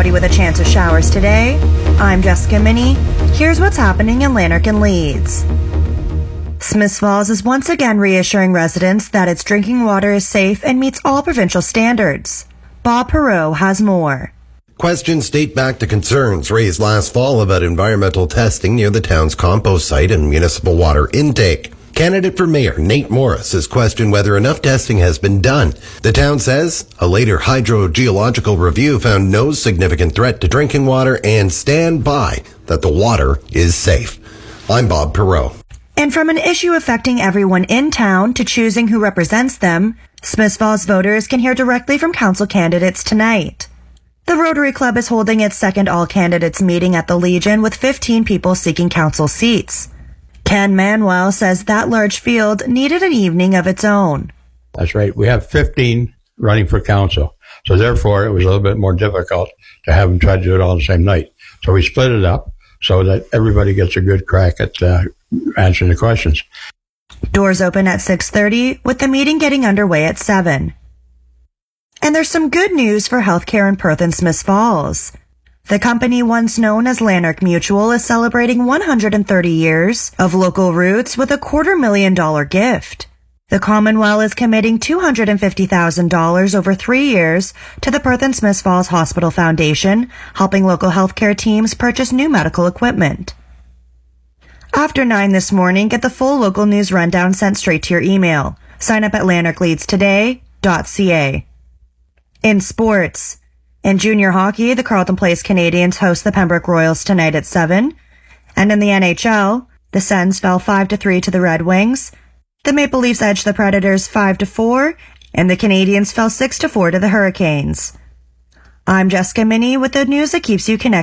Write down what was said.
cloudy with a chance of showers today. I'm Jessica Minnie. Here's what's happening in Lanark and Leeds. Smiths Falls is once again reassuring residents that its drinking water is safe and meets all provincial standards. Bob Perot has more. Questions date back to concerns raised last fall about environmental testing near the town's compost site and municipal water intake. Candidate for mayor Nate Morris has questioned whether enough testing has been done. The town says a later hydrogeological review found no significant threat to drinking water and stand by that the water is safe. I'm Bob Perot. And from an issue affecting everyone in town to choosing who represents them, Smiths Falls voters can hear directly from council candidates tonight. The Rotary Club is holding its second all-candidates meeting at the Legion with 15 people seeking council seats. Ken Manuel says that large field needed an evening of its own. That's right. We have 15 running for council. So therefore, it was a little bit more difficult to have them try to do it all the same night. So we split it up so that everybody gets a good crack at answering the questions. Doors open at 6:30, with the meeting getting underway at 7. And there's some good news for healthcare in Perth and Smiths Falls. The company once known as Lanark Mutual is celebrating 130 years of local roots with a $250,000 gift. The Commonwealth is committing $250,000 over 3 years to the Perth and Smiths Falls Hospital Foundation, helping local healthcare teams purchase new medical equipment. After 9 this morning, get the full local news rundown sent straight to your email. Sign up at lanarkleadstoday.ca. In sports, in junior hockey, the Carleton Place Canadians host the Pembroke Royals tonight at 7. And in the NHL, the Sens fell 5-3 to the Red Wings. The Maple Leafs edged the Predators 5-4, and the Canadians fell 6-4 to the Hurricanes. I'm Jessica Minnie with the news that keeps you connected.